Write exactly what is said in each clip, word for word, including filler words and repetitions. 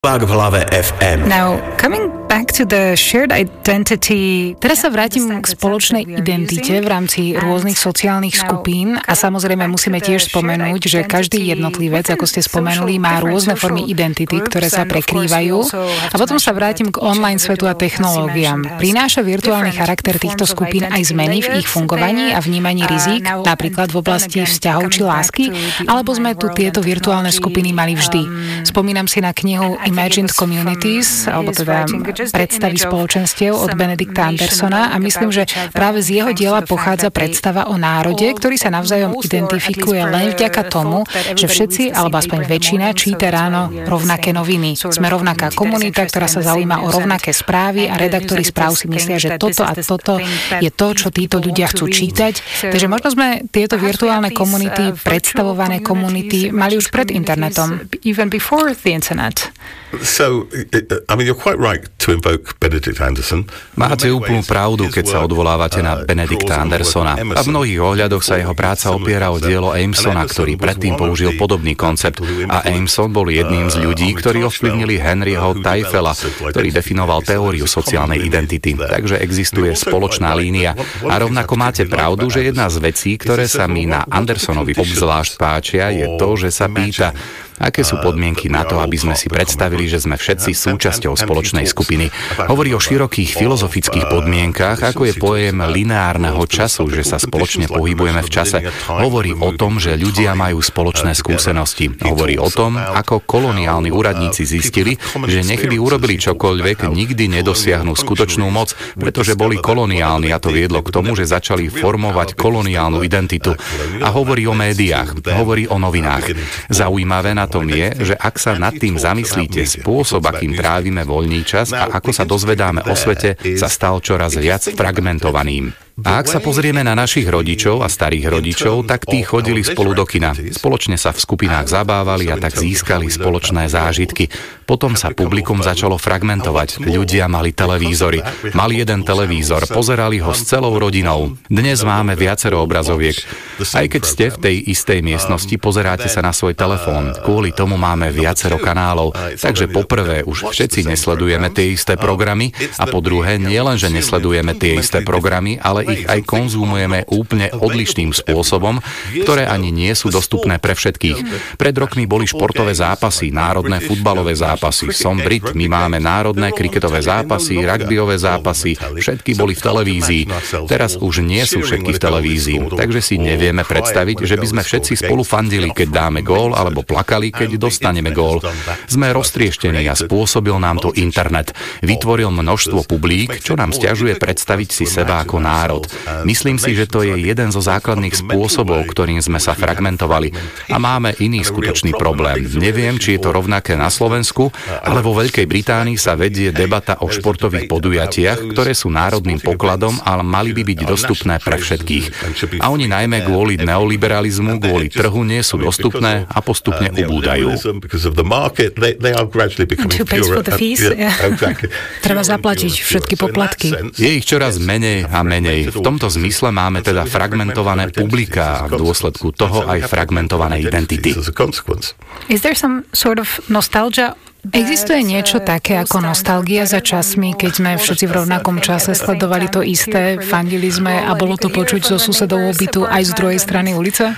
Pak v hlave ef em. Now, coming back to the shared identity. Teraz sa vrátim k spoločnej identite v rámci rôznych sociálnych skupín a samozrejme musíme tiež spomenúť, že každý jednotlivec, ako ste spomenuli, má rôzne formy identity, ktoré sa prekrývajú. A potom sa vrátim k online svetu a technológiám. Prináša virtuálny charakter týchto skupín aj zmeny v ich fungovaní a vnímaní rizík, napríklad v oblasti vzťahov či lásky, alebo sme tu tieto virtuálne skupiny mali vždy. Spomínam si na knihu Imagined Communities, alebo teda predstavy spoločenstiev od Benedicta Andersona a myslím, že práve z jeho diela pochádza predstava o národe, ktorý sa navzájom identifikuje len vďaka tomu, že všetci, alebo aspoň väčšina, číta ráno rovnaké noviny. Sme rovnaká komunita, ktorá sa zaujíma o rovnaké správy a redaktori správ si myslia, že toto a toto je to, čo títo ľudia chcú čítať. Takže možno sme tieto virtuálne komunity, predstavované komunity mali už pred internetom, even before the internet. So, I mean, you're quite right to invoke Benedict Anderson. Máte úplnú pravdu, keď sa odvolávate na Benedicta Andersona. A v mnohých ohľadoch sa jeho práca opiera o dielo Amesona, ktorý predtým použil podobný koncept. A Ameson bol jedným z ľudí, ktorí ovplyvnili Henryho Teichela, ktorý definoval teóriu sociálnej identity. Takže existuje spoločná línia. A rovnako máte pravdu, že jedna z vecí, ktoré sa mi na Andersonovi obzvlášť páčia, je to, že sa pýta, aké sú podmienky na to, aby sme si predstavili, že sme všetci súčasťou spoločnej skupiny. Hovorí o širokých filozofických podmienkach, ako je pojem lineárneho času, že sa spoločne pohybujeme v čase. Hovorí o tom, že ľudia majú spoločné skúsenosti. Hovorí o tom, ako koloniálni úradníci zistili, že nech by urobili čokoľvek, nikdy nedosiahnu skutočnú moc, pretože boli koloniálni a to viedlo k tomu, že začali formovať koloniálnu identitu. A hovorí o médiách, hovorí o novinách. Zaujímavé na tom je, že ak sa nad tým zamyslíte, spôsob, akým trávime voľný čas a ako sa dozvedáme o svete, sa stal čoraz viac fragmentovaným. A ak sa pozrieme na našich rodičov a starých rodičov, tak tí chodili spolu do kina. Spoločne sa v skupinách zabávali a tak získali spoločné zážitky. Potom sa publikum začalo fragmentovať. Ľudia mali televízory. Mali jeden televízor, pozerali ho s celou rodinou. Dnes máme viacero obrazoviek. Aj keď ste v tej istej miestnosti, pozeráte sa na svoj telefón. Kvôli tomu máme viacero kanálov. Takže poprvé už všetci nesledujeme tie isté programy a po druhé nie len, že nesledujeme tie isté programy, ale ich aj konzumujeme úplne odlišným spôsobom, ktoré ani nie sú dostupné pre všetkých. Pred rokmi boli športové zápasy, národné futbalové zápasy. Som Brit, my máme národné kriketové zápasy, rugbyové zápasy, všetky boli v televízii. Teraz už nie sú všetky v televízii, takže si nevieme predstaviť, že by sme všetci spolu fandili, keď dáme gól, alebo plakali, keď dostaneme gól. Sme roztrieštení a spôsobil nám to internet. Vytvoril množstvo publik, čo nám sťažuje predstaviť si seba ako národ. Myslím si, že to je jeden zo základných spôsobov, ktorým sme sa fragmentovali. A máme iný skutočný problém. Neviem, či je to rovnaké na Slovensku, ale vo Veľkej Británii sa vedie debata o športových podujatiach, ktoré sú národným pokladom, ale mali by byť dostupné pre všetkých. A oni najmä kvôli neoliberalizmu, kvôli trhu nie sú dostupné a postupne ubúdajú. Treba zaplatiť všetky poplatky. Je ich čoraz menej a menej. V tomto zmysle máme teda fragmentované publiká a v dôsledku toho aj fragmentované identity. Is there some sort of nostalgia? Existuje niečo také ako nostalgia za časmi, keď sme všetci v rovnakom čase sledovali to isté, fandili sme a bolo to počuť zo susedovho bytu aj z druhej strany ulice?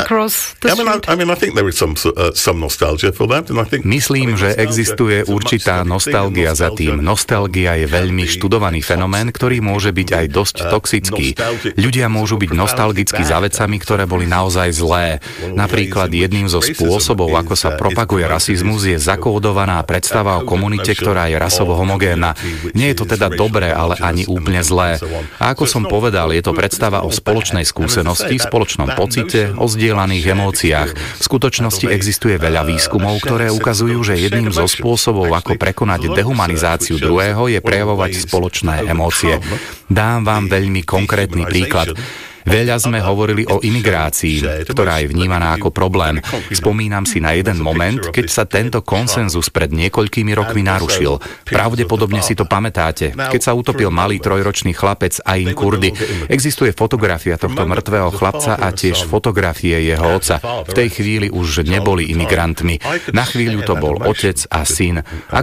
Myslím, že existuje určitá nostalgia za tým. Nostalgia je veľmi študovaný fenomén, ktorý môže byť aj dosť toxický. Ľudia môžu byť nostalgickí za vecami, ktoré boli naozaj zlé. Napríklad jedným zo spôsobov, ako sa propaguje rasizmus, je zakódovaná predstava o komunite, ktorá je rasovo homogénna. Nie je to teda dobré, ale ani úplne zlé. A ako som povedal, je to predstava o spoločnej skúsenosti, spoločnom pocite, o zdieľaných emóciách. V skutočnosti existuje veľa výskumov, ktoré ukazujú, že jedným zo spôsobov, ako prekonať dehumanizáciu druhého, je prejavovať spoločné emócie. Dám vám veľmi konkrétny príklad. Veľa sme hovorili o imigrácii, ktorá je vnímaná ako problém. Spomínam si na jeden moment, keď sa tento konsenzus pred niekoľkými rokmi narušil. Pravdepodobne si to pamätáte, keď sa utopil malý trojročný chlapec Ain Kurdi. Existuje fotografia tohto mŕtvého chlapca a tiež fotografie jeho otca. V tej chvíli už neboli imigrantmi. Na chvíľu to bol otec a syn.